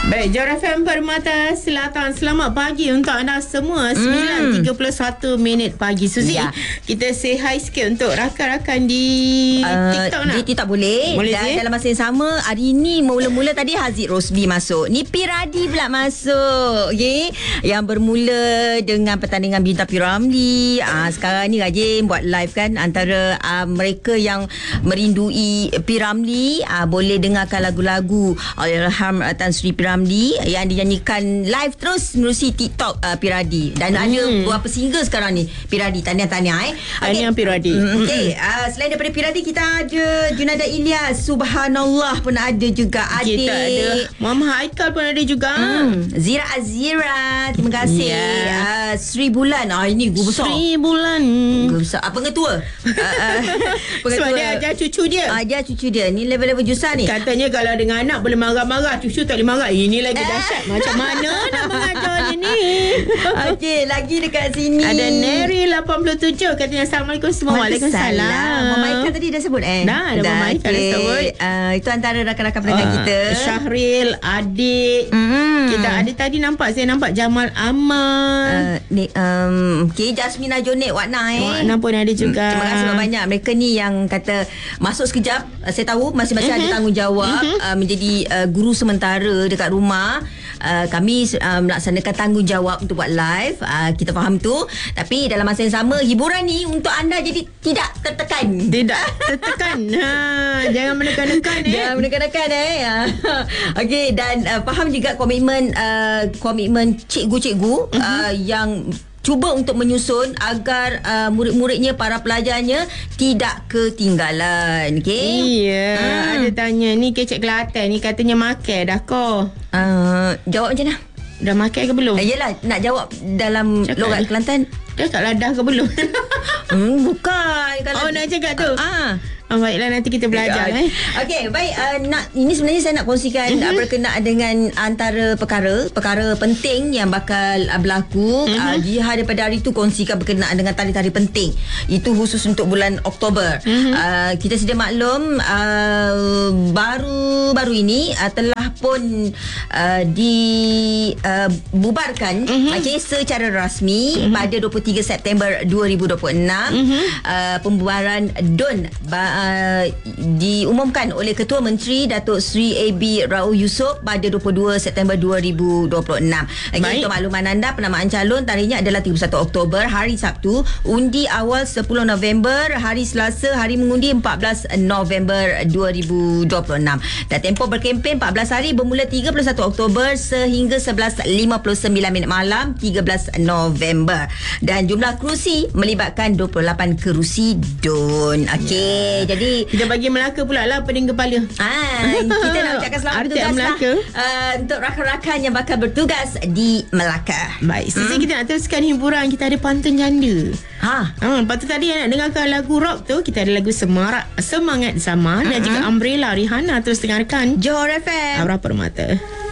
Baik, Johor FM Permata Selatan. Selamat pagi untuk anda semua. 9.31 minit pagi. Suzy, kita say hi sikit untuk rakan-rakan di TikTok nak? Di TikTok boleh. Dan dalam masa yang sama, hari ni mula-mula tadi Haziq Rosbi masuk. Ni Piradi pula masuk. Okay? Yang bermula dengan pertandingan Bintang P. Ramlee. Sekarang ni rajin buat live kan antara mereka yang merindui P. Ramlee. Boleh dengarkan lagu-lagu Allahyarham Tan Sri P. Ramlee yang dinyanyikan live terus menerusi TikTok Piradi. Dan ada beberapa single sekarang ni Piradi. Tahniah Tahniah Piradi. Okay. Selain daripada Piradi, kita ada Junada Ilyas, Subhanallah pun ada juga. Kita ada Muhammad Haikal pun ada juga. Zira Azira, terima kasih. Sri Bulan, ini guru besar. Sri Bulan guru besar. Pengetua. Sebab dia ajar cucu dia. Ajar cucu dia. Ni level-level jurusan ni. Katanya kalau dengan anak boleh marah-marah, cucu tak boleh marah. Ini lagi dahsyat. Macam mana nak mengajar dia ni? Okey, lagi dekat sini ada Neri 87 katanya Assalamualaikum semua. Waalaikumsalam. Mama Ika tadi dah sebut Dah Mama Ika dah sebut. Itu antara rakan-rakan pendengar kita. Syahril, Adik. Kita ada tadi saya nampak Jamal Amal. Okay, Jasmina Jonet, Wakna pun ada juga. Terima kasih banyak. Mereka ni yang kata masuk sekejap. Saya tahu masing-masing ada tanggungjawab menjadi guru sementara dekat rumah. Kami melaksanakan tanggungjawab untuk buat live. Kita faham tu. Tapi dalam masa yang sama, hiburan ni untuk anda jadi tidak tertekan. Tidak tertekan. Jangan menekan-nekan. Jangan menekan-nekan. Okey, dan faham juga komitmen cikgu-cikgu yang cuba untuk menyusun agar murid-muridnya, para pelajarnya tidak ketinggalan. Okay? Iya. Ada tanya ni kecek Kelantan ni katanya makan dah ko. Jawab macam mana? Dah makan ke belum? Yelah, nak jawab dalam logat Kelantan. Cakaplah dah ke belum? Bukan. Kalau nak cakap tu. Baiklah, nanti kita belajar. Okey, baik. Ini sebenarnya saya nak kongsikan berkenaan dengan antara perkara penting yang bakal berlaku. Jihad daripada hari itu kongsikan berkenaan dengan tari-tari penting. Itu khusus untuk bulan Oktober. Kita sedia maklum baru-baru ini telah pun dibubarkan secara rasmi pada 23 September 2026. Pembubaran DUN diumumkan oleh Ketua Menteri Datuk Seri A.B. Rauf Yusof pada 22 September 2026. Untuk makluman anda, penamaan calon tarikhnya adalah 31 Oktober, hari Sabtu, undi awal 10 November, hari Selasa, hari mengundi 14 November 2026. Dan tempoh berkempen 14 hari bermula 31 Oktober sehingga 11.59 malam 13 November. Dan jumlah kerusi melibatkan 28 kerusi DUN. Okey, jadi kita bagi Melaka pula lah pening kepala. Kita nak ucapkan selamat bertugas Melaka untuk rakan-rakan yang bakal bertugas di Melaka. Baik, kita nak teruskan hiburan. Kita ada pantun janda. Lepas tu tadi nak dengarkan lagu rock tu, kita ada lagu Semangat Zaman dan juga Umbrella Rihanna. Terus dengarkan Johor FM Permata.